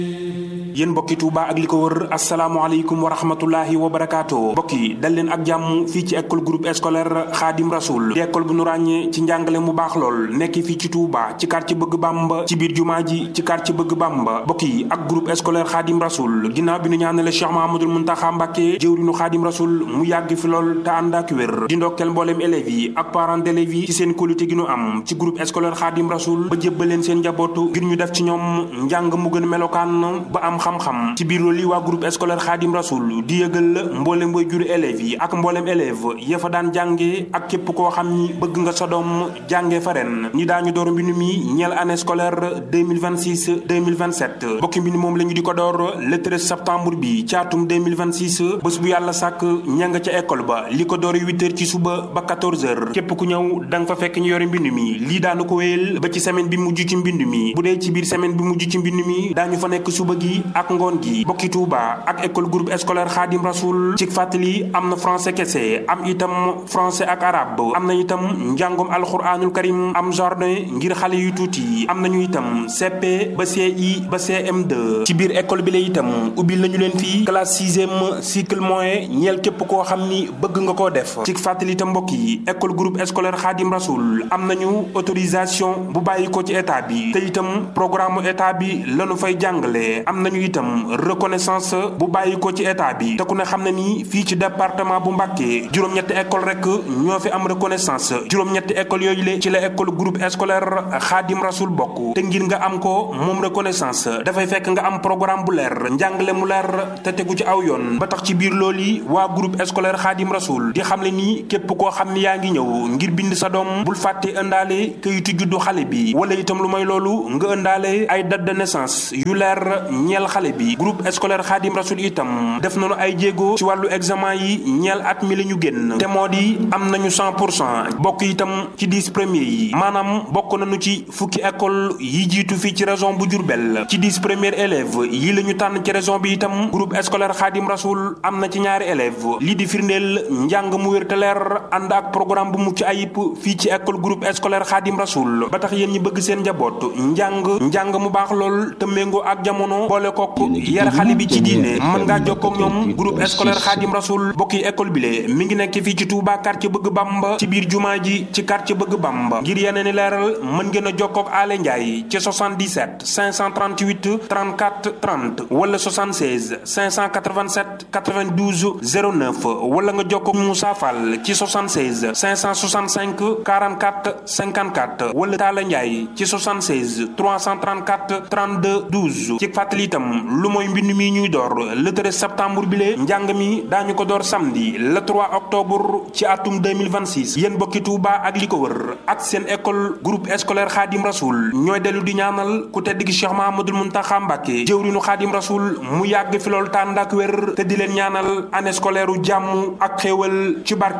yéen mbokki Touba ak li ko wër asalaamaaleykum wa rahmatullahi wa barakaatu mbokk yi dal leen ak jàmm fii ci école groupe scolaire Khadim Rasoul di école bu nu ràññee ci njàngale mu baax lool nekk fii ci Touba ci quartier Bëgg Bamba ci biir jumaa ji ci quartier Bëgg Bamba mbokk yi ak groupe scolaire Khadim Rasoul ginnaaw bi nu ñaanale Cheikh Mahamadul Muntaxa Mbàkke jëwriñu Khadim Rasoul mu yàgg fi lool te ànd ak wér di ndokkeel mbooleem élèves yi ak parents d'élèves yi ci seen qualité gi nu am ci groupe scolaire Khadim Rasoul ba jébbal leen seen njabootu ngir ñu def ci ñoom njàng mu gën melokaan ba am xam-xam ci biir loolu yi waa groupe scolaire Khadim Rasoul di yëgal mboolem way juru élèves yi ak mboolem élève ya fa daan jànge ak képp koo xam ni bëgg nga sa doom jànge fa ren ñi daañu door mbind mi ñeel année scolaire 2026 2027 bokki mbind moom la ñu di ko door le 13 septembre bi ci atum 2026 bés bu yàlla sàkk ña nga ca école ba li ko door 8h ci suba ba 14h képp ku ñëw da nga fa fekk ñu yore mbind mi lii daanu ko wéyal ba ci semaine bi mujj ci mbind mi bu dee ci biir semaine bi mujj ci mbind mi daañu fa nekk suba gi ak ngoon gi bokki Touba ak école groupe scolaire Khadim Rasoul ci fàttali am na français kese am itam français ak arabe am na itam njàngum alxuraanul karim am jardin ngir xale yu tuuti am nañu itam CP ba CI ba CM2 ci biir école bi la itam ubbil nañu leen fii classe 6e cycle moyen ñeel képp koo xam ni bëgg nga koo def ci fàttali itam mbokk yi école groupe scolaire Khadim Rasoul am nañu autorisation bu bàyyi ko ci état bi te itam programme état bi lañu fay jàngale am nañu itam reconnaissance bu bàyyi ko ci état bi te ku ne xam na ni fii ci département bu Mbacké juróom-ñetti école rek ñoo fi am reconnaissance juróom-ñetti école yooyu le ci la école groupe scolaire Khadim Rasoul bokk te ngir nga am ko moom reconnaissance dafay fekk nga am programme bu leer njàngale mu leer te tegu ci aw yoon ba tax ci biir loolu yi waa groupe scolaire Khadim Rasoul di xam le ni képp koo xam ni yaa ngi ñëw ngir bind sa doom bul fàtte ëndaale kayitu juddu xale bi wala itam lu may loolu nga ëndaale ay date de naissance yu leer ñeel xale bi groupe scolaire Khadim Rasoul itam def nañu ay jéego ci wàllu examen yi ñeel at mi la ñu génn te moo di am nañu 100% bokk itam ci 10 premiers yi maanaam bokk nañu ci fukki école yi jiitu fii ci région bu Diourbel ci 10 premiers élèves yi la ñu tànn ci région bi itam groupe scolaire Khadim Rasoul am na ci ñaari élèves lii di firndeel njàng mu wér te leer ànd ak programme bu mucc ayib fii ci école groupe scolaire Khadim Rasoul ba tax yéen ñi bëgg seen njaboot njàng mu baax lool te méngoo ak jamono boole kook yar xale bi ci diine mën ngaa jokkoo ak ñoom groupe scolaire Khadim Rasoul bokki école bi le mi ngi nekk fii ci Touba quartier Bëgg Bamba ci biir jumaa ji ci quartier Bëgg Bamba ngir yeneen i leeral mën ngeen a jokkoo ak Ale Ndiaye ci 77 538 34 30 wala 76 587 92 09 wala nga jokkoo ak Moussa Fall ci 76 565 44 54 wala Talla Ndiaye ci 76 334 32 12 ci fàttali itam lu mooy mbind mi ñuy door le 13 septembre bi lee njàng mi daañu ko door samedi le 3 octobre ci atum 2026 yéen bokki Touba ak li ko wër ak seen école groupe scolaire Khadim Rasoul ñooy dellu di ñaanal ku tedd gi Cheikh Mahamadul Muntaxa Mbàkke jëwriñu Khadim Rasoul mu yàgg fi lool tànd ak wér te di leen ñaanal année scolaire u jàmm ak xéewal ci barke